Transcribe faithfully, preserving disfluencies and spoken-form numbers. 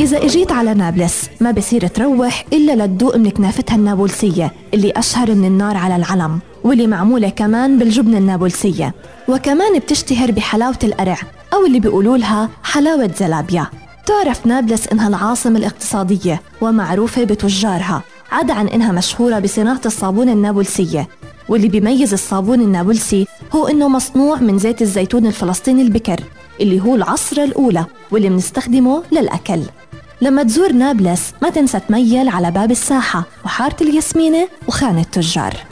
إذا إجيت على نابلس ما بصير تروح إلا لتدوق من كنافتها النابلسية اللي أشهر من النار على العلم، واللي معمولة كمان بالجبن النابلسية، وكمان بتشتهر بحلاوة القرع أو اللي بيقولوا لها حلاوة زلابيا. تعرف نابلس إنها العاصمة الاقتصادية ومعروفة بتجارها، عدا عن إنها مشهورة بصناعة الصابون النابلسية، واللي بيميز الصابون النابلسي هو إنه مصنوع من زيت الزيتون الفلسطيني البكر اللي هو العصرة الأولى واللي بنستخدمه للأكل. لما تزور نابلس ما تنسى تميل على باب الساحة وحارة الياسمينة وخان التجار.